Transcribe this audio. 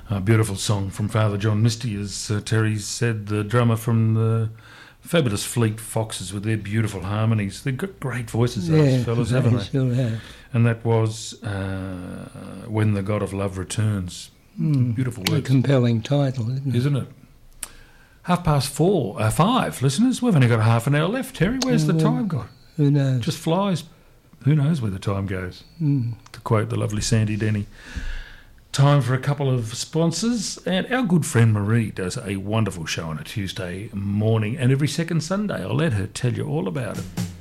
A beautiful song from Father John Misty, as Terry said, the drummer from the fabulous Fleet Foxes with their beautiful harmonies. They've got great voices, those fellas, haven't they? Sure have. And that was When the God of Love Returns. Beautiful words. A compelling title, isn't it? Isn't it? 5:05, listeners. We've only got half an hour left, Terry. Where's the time gone? Who knows? Just flies. Who knows where the time goes? To quote the lovely Sandy Denny. Time for a couple of sponsors. And our good friend Marie does a wonderful show on a Tuesday morning and every second Sunday. I'll let her tell you all about it.